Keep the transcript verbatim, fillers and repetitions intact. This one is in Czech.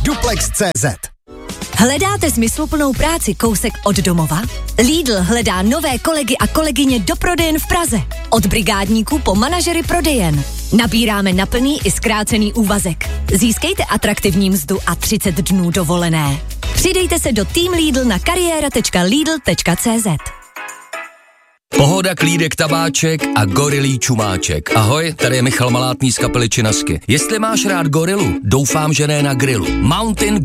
Duplex tečka cé zet. Hledáte smysluplnou práci kousek od domova? Lidl hledá nové kolegy a kolegyně do prodejen v Praze. Od brigádníků po manažery prodejen. Nabíráme na plný i zkrácený úvazek. Získejte atraktivní mzdu a třicet dnů dovolené. Přidejte se do Team Lidl na kariéra tečka lidl tečka cé zet. Pohoda, klídek, tabáček a gorilí čumáček. Ahoj, tady je Michal Malátný z kapely Činasky. Jestli máš rád gorilu, doufám, že ne na grilu. Mountain